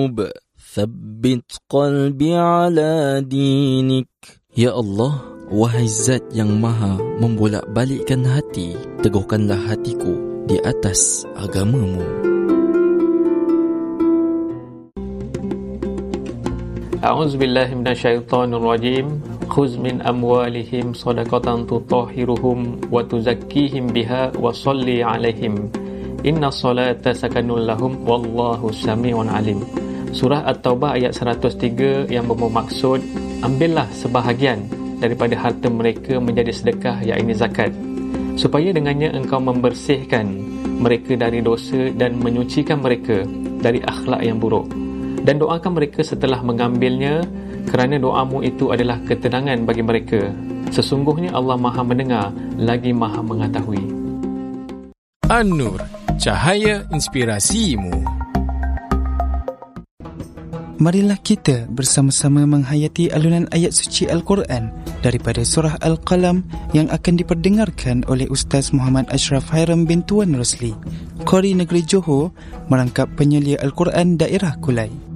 القلوب ثبت قلبي على دينك. Ya Allah, wahai Zat yang Maha membolak-balikkan hati, teguhkanlah hatiku di atas agamamu. A'udzubillahi minasyaitonirrajim. Khuz min amwalihim shadaqatan tutahhiruhum wa tuzakkihim biha wa shalli 'alaihim. Inna salata sakanun lahum wallahu sami'un alim. Surah At-Taubah ayat 103 yang bermaksud, ambillah sebahagian daripada harta mereka menjadi sedekah, iaitu zakat, supaya dengannya engkau membersihkan mereka dari dosa dan menyucikan mereka dari akhlak yang buruk. Dan doakan mereka setelah mengambilnya, kerana doamu itu adalah ketenangan bagi mereka. Sesungguhnya Allah Maha mendengar lagi Maha mengetahui. An-Nur, cahaya inspirasimu. Marilah kita bersama-sama menghayati alunan ayat suci Al-Quran daripada surah Al-Qalam yang akan diperdengarkan oleh Ustaz Muhammad Ashraf Hairam bin Tuan Rosli, Qori Negeri Johor, merangkap penyelia Al-Quran daerah Kulai.